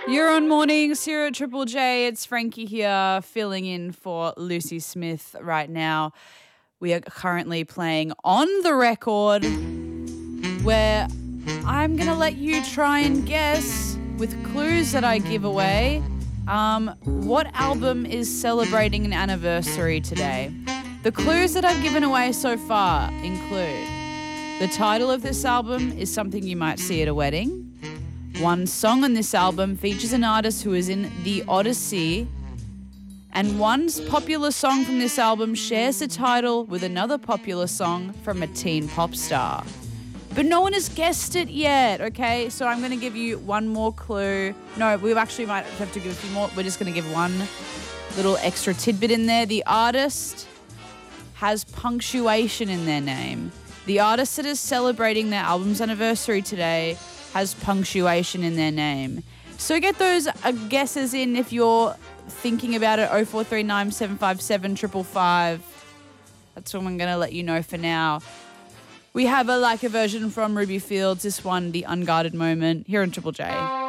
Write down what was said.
You're on Mornings here at Triple J. It's Frankie here filling in for Lucy Smith right now. We are currently playing On the Record, where I'm going to let you try and guess with clues that I give away what album is celebrating an anniversary today. The clues that I've given away so far include the title of this album is something you might see at a wedding. One song on this album features an artist who is in the Odyssey, and one popular song from this album shares the title with another popular song from a teen pop star. But no one has guessed it yet, okay? So I'm going to give you one more clue. No, we actually might have to give a few more. We're just going to give one little extra tidbit in there. The artist has punctuation in their name. The artist that is celebrating their album's anniversary today has punctuation in their name. So get those guesses in if you're thinking about it. 0439 757 555. That's what I'm going to let you know for now. We have a version from Ruby Fields. This one, The Unguarded Moment, here on Triple J.